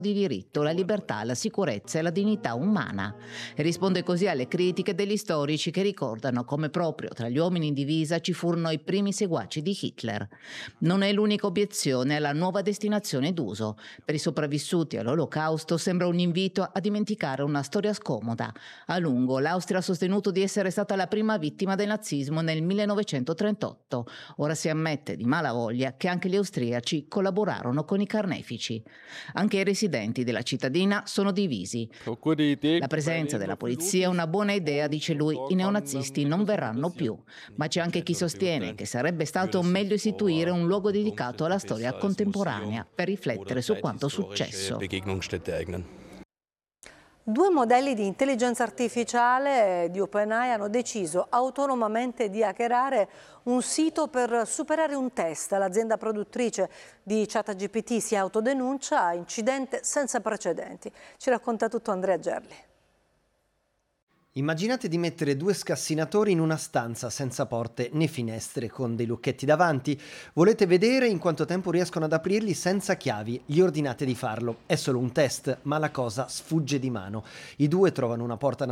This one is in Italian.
di diritto, la libertà, la sicurezza e la dignità umana. E risponde così alle critiche degli storici che ricordano come proprio tra gli uomini in divisa ci furono i primi seguaci di Hitler. Non è l'unica obiezione alla nuova destinazione d'uso. Per i sopravvissuti all'Olocausto sembra un invito a dimenticare una storia scomoda. A lungo l'Austria ha sostenuto di essere stata la prima vittima del nazismo nel 1938. Ora si ammette di malavoglia che anche gli austriaci collaborarono con i carnefici. Anche i residenti della cittadina sono divisi. La presenza della polizia è una buona idea, dice lui, i neonazisti non verranno più. Ma c'è anche chi sostiene che sarebbe stato meglio istituire un luogo dedicato alla storia contemporanea per riflettere su quanto successo. Due modelli di intelligenza artificiale di OpenAI hanno deciso autonomamente di hackerare un sito per superare un test. L'azienda produttrice di ChatGPT si autodenuncia, incidente senza precedenti. Ci racconta tutto Andrea Gerli. Immaginate di mettere due scassinatori in una stanza senza porte né finestre, con dei lucchetti davanti. Volete vedere in quanto tempo riescono ad aprirli senza chiavi. Gli ordinate di farlo. È solo un test, ma la cosa sfugge di mano. I due trovano una porta